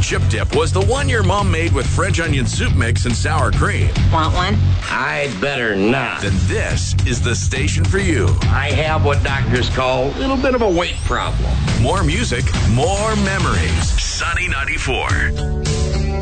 chip dip was the one your mom made with French onion soup mix and sour cream, Want one? I'd better not. then this is the station for you. I have what doctors call a little bit of a weight problem. More music, more memories. Sunny 94.